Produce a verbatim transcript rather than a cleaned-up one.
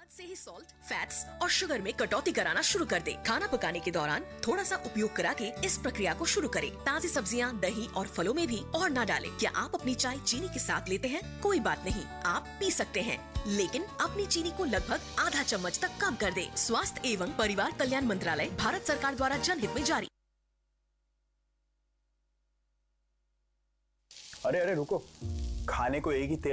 आज से ही salt, fats और शुगर में कटौती कराना शुरू कर दे। खाना पकाने के दौरान थोड़ा सा उपयोग करा के इस प्रक्रिया को शुरू करें। ताज़ी सब्जियां, दही और फलों में भी और न डालें। क्या आप अपनी चाय चीनी के साथ लेते हैं? कोई बात नहीं, आप पी सकते हैं, लेकिन अपनी चीनी को लगभग आधा चम्मच तक कम कर दें। स्वास्थ्य एवं परिवार कल्याण मंत्रालय, भारत सरकार द्वारा जनहित में जारी। अरे अरे रुको, खाने को एक ही तेल